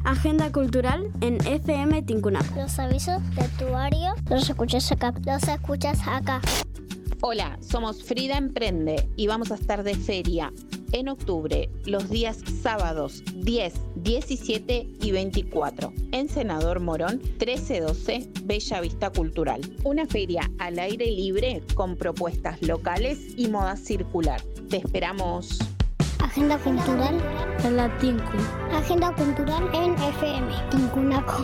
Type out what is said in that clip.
Agenda cultural en FM Tincunaco. Los avisos de tu área los escuchas acá. Hola, somos Frida Emprende y vamos a estar de feria en octubre, los días sábados 10, 17 y 24, en Senador Morón 1312, Bella Vista Cultural. Una feria al aire libre con propuestas locales y moda circular. Te esperamos. Agenda cultural En la Tincu. Agenda cultural en FM Tincunaco.